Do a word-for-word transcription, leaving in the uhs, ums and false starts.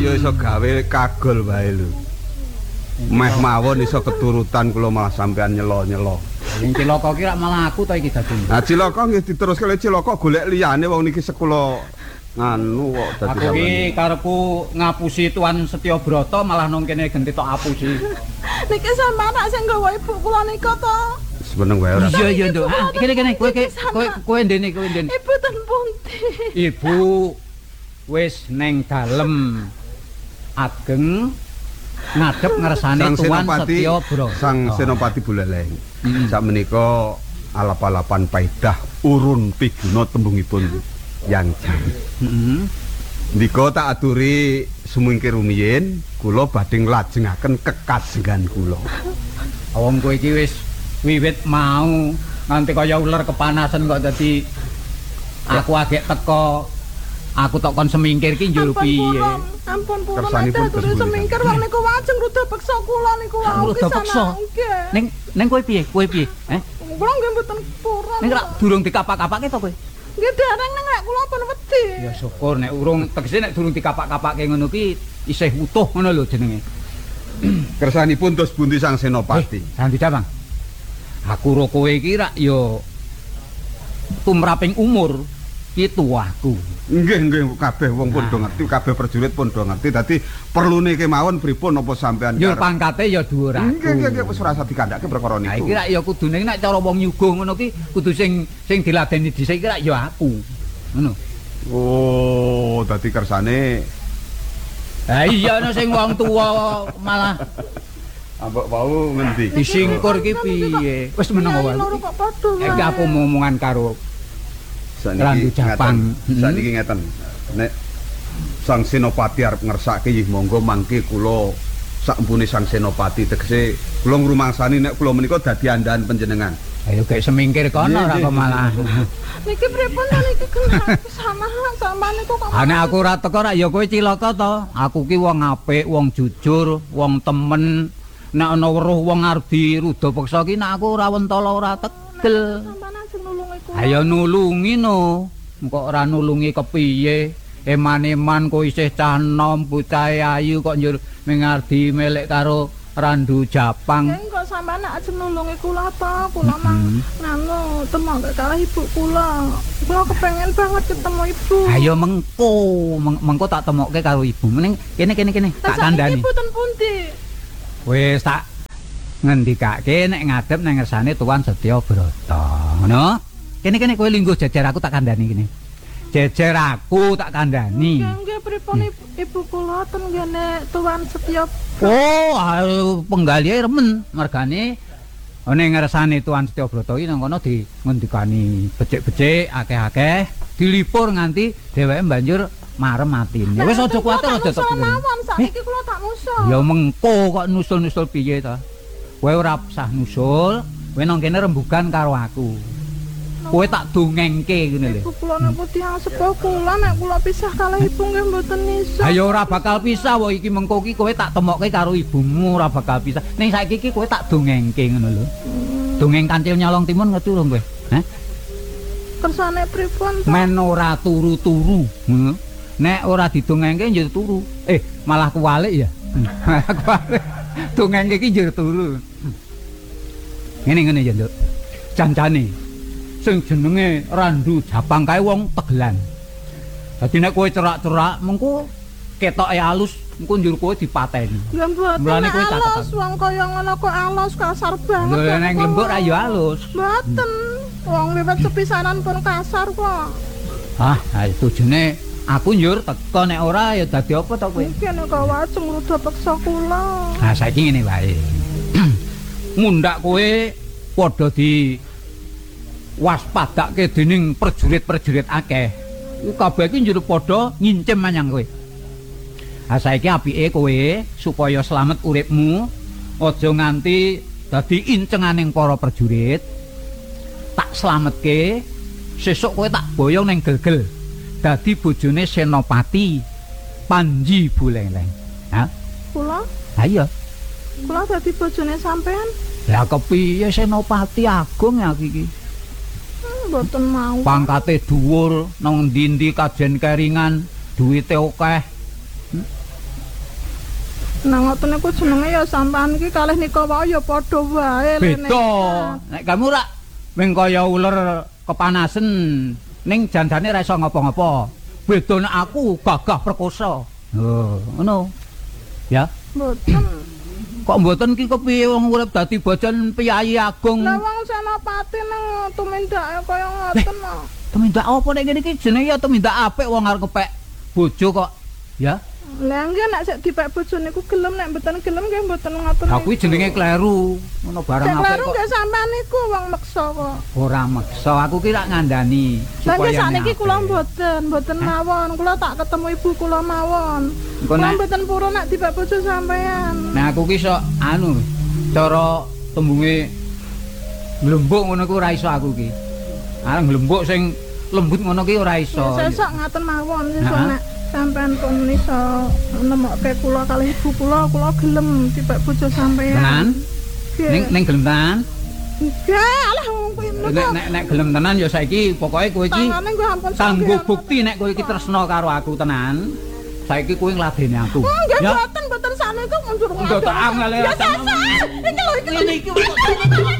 ya iso gawe kagol wae lho. Meh mawon iso keturutan kula malah sampean nyelo-nyelo. Sing cilaka ki rak malah aku to iki dadi. Nah cilaka nggih diteruske le cilaka golek liyane wong niki sekula nganu kok dadi. Aku ki karepku ngapusi Tuan Setyabrata malah nang kene genti tok apusi. Niki sampean rak sing nggawa ibu kula nika to. Seneng wae ora. Iya iya Nduk. Ah kene kene kowe kowe kowe ndene kowe ndene. Ibu ten pundi? Ibu wis neng dalem ageng ngadep ngersane Tuan Setyabrata. Sang Senopati Buleleng. Hmm. Sak menika alap-alapan paedah urun piguna tembungipun yang jam. Heeh. Ndika tak aturi sumingkir rumiyin kula badhe nglajengaken kekajengan kula. Wong kowe iki wis wiwit mau nganti kaya ular kepanasan kok dadi aku agek teko aku tok kon semingkir ki njur piye. Ampun purun aturi semingkir wong niku wajeng rudha beksa kula niku wau pisan. Ning ning kowe piye? Kowe piye? Heh? Kula nggih mboten purun. Ning rak durung dikapak-kapake to kowe? Nggih dereng ning nek kula pun wedi. Ya syukur nek urung tegese nek durung dikapak-kapake ngono ki isih utuh ngono lho jenenge. Kersanipun tos bundi Sang Senopati. Eh, Sandida, Bang. Aku ro kowe iki rak ya tumraping umur ki tuaku. Nggih nggih kabeh wong padha ngerti, kabeh prajurit padha ngerti. Dadi perlune kemawon pripun apa sampean ya pangkate ya dhuwur aku. Nggih nggih nggih wis ora usah dikandhake perkara niku. Nah iki rak ya kudune nek cara wong nyuguh ngono ki kudu sing sing diladeni dhisik iki rak ya aku. Ngono. Oh, dadi kersane ha iya ana sing wong tuwa malah ambek wau ngendi? Disingkur ki piye? Wis meneng wae. Iki aku ngomongan karo Randu Japang. Saniki ngeten. Nek Sang Senopati arep ngersake nggih monggo mangke kula sampune Sang Senopati tegese kula ngrumangsani nek kula menika dadi andahan panjenengan. Ayo gek semingkir kono ora kok malah. Niki pripun niki kenapa sana sampean niku kok. Ane aku ora teko rak ya kowe cilaka to. Aku ki wong apik, wong jujur, wong temen. Nek ana weruh wong arep dirudha peksa ki nek aku ora wentala ora tegel. Ayo nulungi no. Kok ora nulungi kepiye? Eman-eman kok isih cah nom bocah ayu kok njur mengardi melek karo Randu Japang. Ya kok sampean nek ajeng nulungi kula ta? Kula mang nganu temok karo ibu kula. Kula kepengen banget ketemu ibu. Ayo mengko, mengko tak temokke karo ibu. Mending kene kene kene tak kandhani. Ibu ten pundi? Wis tak ngendikake nek ngadep nang ngersane Tuan Setyabrata. Ngono? Kene kene kowe lingguh jejer aku tak kandhani kene. Jejer aku tak kandhani. Nggih nggih pripun ibu kula ten ngene Tuan Setyabrata. Oh, ayo penggalihe remen mergane ning ngersane Tuan Setyabrata iki nang kono di ngendikani becik-becik akeh-akeh, dilipur nganti dheweke banjur marem atine. Wis aja kuwatir aja tak pikir. Saiki kula tak nusul. Ya mengko kok nusul-nusul piye ta? Kowe ora usah nusul, kowe nang kene rembugan karo aku. Kowe tak dongengke ngene lho. Ibu kula napa tiyang sepuh kula nek kula pisah kalih ibu nggih mboten iso. Ayo ora bakal pisah wae iki mengko iki kowe tak temokke karo ibumu ora bakal pisah. Ning saiki iki kowe tak dongengke ngono lho. Dongeng Kancil Nyolong Timun ngerti urung kowe? Hah? Kersane pripun? Men ora turu-turu. Nek ora didongengke njur turu. Eh, malah kuwalik ya. Malah kuwalik. Dongengke iki njur turu. Ngene-ngene ya, Nduk. Jancane sing jenenge Randu Japang kae wong Tegelan. Dadi nek kowe cerak-cerak mengko ketoke alus, mengko njur kowe dipateni. Ya mboten alus, wong kaya ngono kok alus kasar banget. Lho nek lembur ra ya alus. Mboten. Wong wiwit sepisanan pun kasar kok. Hah, ha tujune aku njur teko nek ora ya dadi apa to kowe? Iki nek wajeng rada peksa kula. Nah saiki ngene wae. Mundak kowe padha di waspadake dening prajurit-prajurit akeh. Ku kabeh iki njur padha ngincim menyang kowe. Ha saiki apike kowe supaya slamet uripmu, aja nganti dadi incenganing para prajurit. Tak slametke, sesuk kowe tak boyong ning Gelgel. Dadi bojone Senopati Panji Buleleng. Ha? Kula? Ha iya. Kula dadi bojone sampean? Lah kepiye Senopati Agung ya iki? Mboten mau. Pangkate dhuwur nang ndi-ndi kajen keringan, duwite akeh. Hmm? Nah ngoten niku jenenge ya sampean iki kalih nika wae ya padha wae lene. Beda. Nek kamu rak wing kaya uler kepanasen ning jandane ra iso ngapa-ngapa. Beda nek aku gagah perkosa. Oh, ngono. Ya. Mboten. Kok mboten ki kepiye wong urip dadi bojon piyayi agung. Lah wong senopati nang tumindake kaya ngoten kok. Tumindak apa nek ngene iki jenenge ya tumindak apik wong arep kepek bojo kok. Ya. Lah nggih nek sik dipek bojo niku gelem nek mboten gelem nggih mboten ngoten. Lah kuwi jenenge kleru. Ngono barang Sik apik kleru kok. nggih sampean niku wong meksa kok. Ora maksa, aku ki rak ngandani Lah nggih supaya sakniki apik. kula mboten, mboten mawon. Kula tak ketemu ibu kula mawon. Engko Kula nek- mboten purun nek dipek bojo sampean. Nah aku ki sok anu cara tembunge glembuk ngono ku ora iso aku ki. Areng glembuk sing lembut ngono ki ora iso. Sesuk ngaten mawon sesuk Heeh. nek sampean pun iso nemokke kula kalih ibu kula, kula gelem dipek bojo sampean. Tenan? Nggih. Ning ning gelem tenan. Nggih, alah wong kuwi Nek niku. nek nek gelem tenan ya saiki pokoke kowe iki Tangane nggih ampun kanggo sanggih. bukti nek kowe iki tresna karo aku tenan. Saiki kowe ngladeni aku. Nggih mboten mboten sakniku mundur Enggak tak angel ya. Ya sesuk. Iki lho iki. Ini iki.